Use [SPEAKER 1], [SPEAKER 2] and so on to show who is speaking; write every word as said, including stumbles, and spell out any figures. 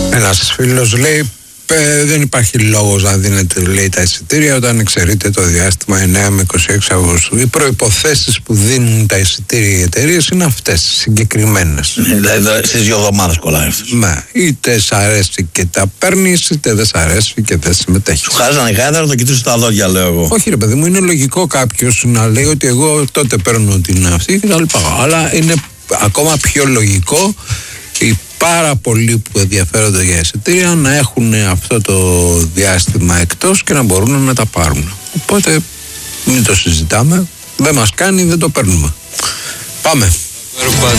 [SPEAKER 1] Ένας φίλος λέει δεν υπάρχει λόγος να δίνετε, λέει, τα εισιτήρια όταν εξαιρείται το διάστημα εννέα με είκοσι έξι Αυγούστου. Οι προϋποθέσεις που δίνουν τα εισιτήρια οι εταιρείες είναι αυτές, συγκεκριμένες.
[SPEAKER 2] Δηλαδή στις δύο εβδομάδες κολλάει αυτός.
[SPEAKER 1] Ναι, είτε σ' αρέσει και τα παίρνεις, είτε δεν σ' αρέσει και δεν συμμετέχεις.
[SPEAKER 2] Σου χάζανε κάτι να το κοιτούσε τα δόντια, λέω εγώ.
[SPEAKER 1] Όχι ρε παιδί μου, είναι λογικό κάποιος να λέει ότι εγώ τότε παίρνω την αυτή και τα λοιπά. Αλλά είναι ακόμα πιο λογικό οι πάρα πολλοί που ενδιαφέρονται για εισιτήρια να έχουν αυτό το διάστημα εκτός και να μπορούν να τα πάρουν. Οπότε μην το συζητάμε, δεν μας κάνει, δεν το παίρνουμε. Πάμε.